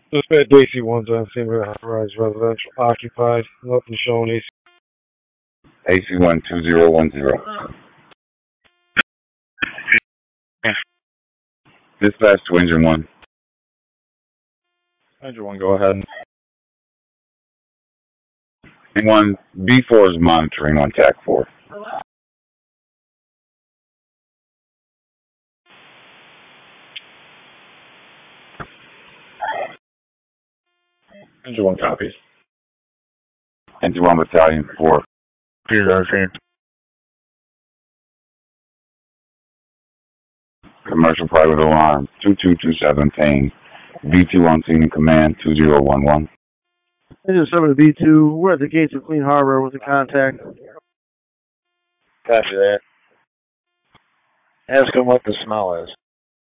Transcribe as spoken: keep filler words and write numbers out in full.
Suspect A C one's on scene with high-rise residential occupied. Nothing showing A C. A C one two zero one zero. Dispatch to engine one. Engine one, go ahead. Engine one, B four is monitoring on T A C four. Engine one copies. Engine one battalion four. Commercial private alarm two two two seven paying. B two on scene in command two zero one one. Engine seven to B two, we're at the gates of Clean Harbor with the contact. Copy that. Ask him what the smell is.